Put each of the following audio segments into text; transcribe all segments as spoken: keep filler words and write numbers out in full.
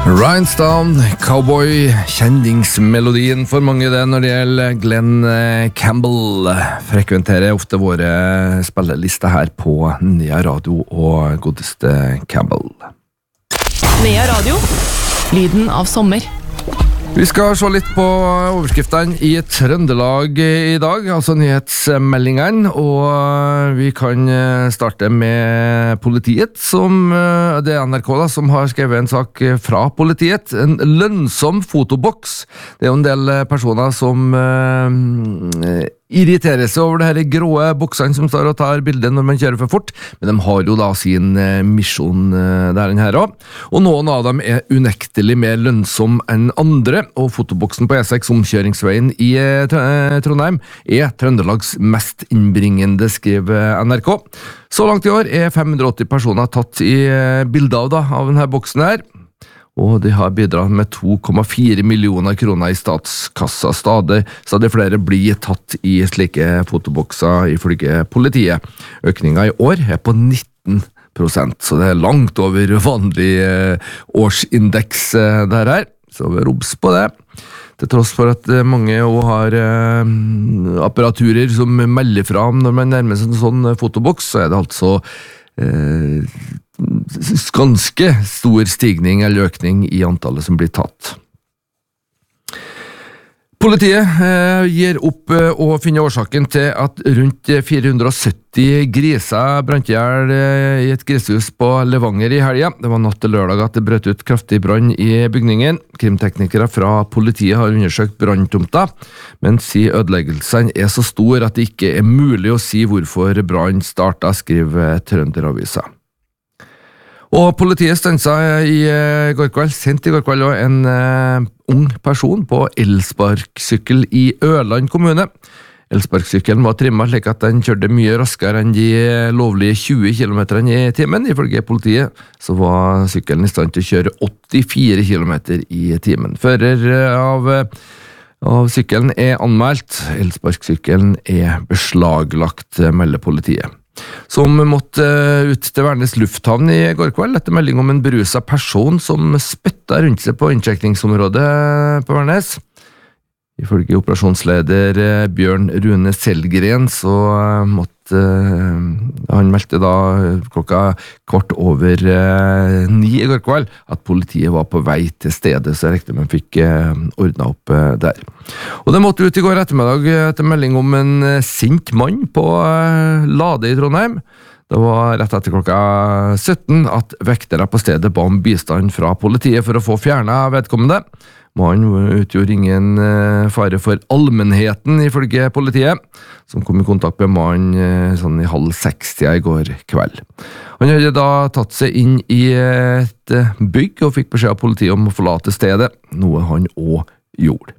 Rhinestone, Cowboy, kjendingsmelodien for mange det når det gjelder Glenn Campbell. Frekventerer ofte våre spillelister her på Nea Radio og godeste Campbell. Nea Radio, lyden av sommer. Vi skal se litt på overskriftene i Trøndelag i dag, altså nyhetsmeldingene, og vi kan starte med politiet, som det er N R K da, som har skrevet en sak fra politiet. En lønnsom fotoboks. Det er jo en del personer som uh, irriterer seg over det her gråe boksene som står og tar bilder når man kjører for fort, men de har jo da sin uh, misjon uh, der den her også. Og noen av dem er unektelig mer lønnsom enn andre, og fotoboksen på E seks omkjøringsveien i uh, Trondheim er Trøndelags mest innbringende, skriver N R K. Så langt i år er fem hundre og åtti personer tatt i uh, bilder av, da, av denne boksen her, og de har bidratt med to komma fire millioner kroner i statskassa. Stadig, stadig flere blir tatt i slike fotobokser ifølge politiet. Økningen i år er på nitten prosent, så det er langt over vanlig eh, årsindeks eh, der her, så vi er obs på det. Til tross for at eh, mange også har eh, apparaturer som melder fra når man nærmer seg en sånn fotoboks, så er det altså eh, ganske stor stigning eller økning i antallet som blir tatt. Politiet eh, gir opp eh, og finner årsaken til at rundt fire hundre og sytti griser brant ihjel eh, i et grisehus på Levanger i helgen. Det var natt til lørdag at det brøt ut kraftig brann i bygningen. Krimteknikere fra politiet har undersøkt branntomta, men sier ødeleggelsene er så stor at det ikke er mulig å si hvorfor brann startet, skriver Trønderavisa. Og politiet stanset i går kveld, sent i går kveld, en uh, ung person på elsparksykkel i Ørland kommune. Elsparksykkelen var trimmet slik at den kjørte mye raskere enn de lovlige tjue kilometer i timen. Ifølge politiet så var sykkelen i stand til å kjøre åttifire kilometer i timen. Fører av, av sykkelen er anmeldt. Elsparksykkelen er beslaglagt, melder politiet. Som måtte ut til Værnes lufthavn i går kveld etter melding om en beruset person som spyttet rundt seg på innsjekningsområdet på Værnes. Ifølge operasjonsleder Bjørn Rune Selgren så måtte han meldte da klokka kvart over ni i går kveld at politiet var på vei til stedet, så jeg rekte man fikk ordnet opp der. Og det måtte ut i går ettermiddag etter melding om en sint mann på Lade i Trondheim. Det var rett etter klokka sytten at vektere på stedet ba om bistand fra politiet for å få fjernet vedkommende. Mannen utgjorde ingen fare for allmennheten ifølge politiet, som kom i kontakt med mannen sånn i halv sekstida i går kveld. Han hadde da tatt seg inn i et bygg og fikk beskjed av politiet om å forlate stedet, noe han også gjorde.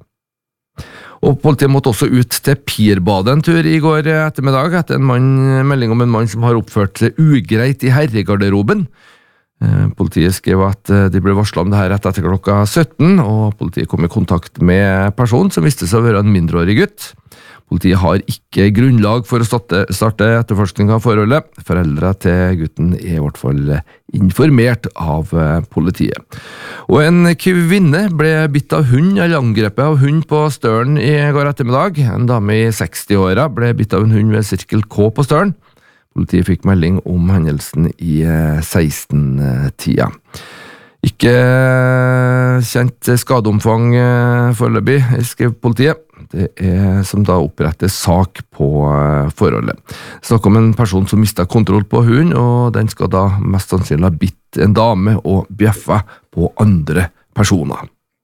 Og politiet måtte også ut til Pirbadet en tur i går ettermiddag etter en mann, melding om en mann som har oppført seg ugreit i herregarderoben. Politiet skrev at de ble varslet om det her rett etter klokka sytten, og politiet kom i kontakt med personen som viste seg å være en mindreårig gutt. Politiet har ikke grunnlag for å starte, starte etterforskning av forholdet. Foreldre til gutten er i hvert fall informert av politiet. Og en kvinne ble bitt av hund, eller angrepet av hund på Støren i går ettermiddag. En dame i seksti-åra ble bitt av en hund ved Sirkel K på Støren. Politiet fikk melding om hendelsen i seksten-tida. Ikke kjent skadeomfang foreløpig, skrev politiet. Det er som da oppretter sak på forholdet. Snakk om en person som mistet kontroll på hunden, og den skal da mest sannsynlig ha bitt en dame og bjeffa på andre personer.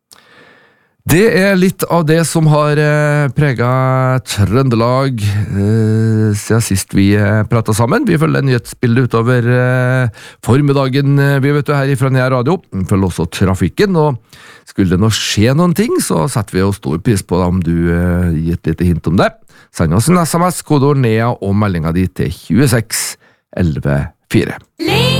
Det er litt av det som har preget Trøndelag eh, siden sist vi pratet sammen. Vi følger nyhetsbildet utover eh, formiddagen, vi vet jo her fra Nea Radio. Vi følger også trafikken, og skulle det nå skje noen ting, så setter vi jo stor pris på det om du eh, gir et lite hint om det. Send oss en sms, kodeord Nea og meldinga di til tjueseks elleve fire.